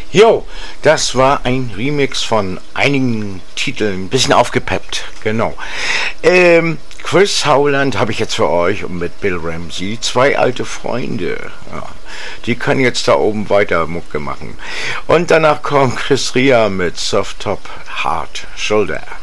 Jo, das war ein Remix von einigen Titeln, ein bisschen aufgepeppt, genau. Chris Howland habe ich jetzt für euch und mit Bill Ramsey, zwei alte Freunde. Ja, die können jetzt da oben weiter Mucke machen. Und danach kommt Chris Rea mit Soft Top Hard Shoulder.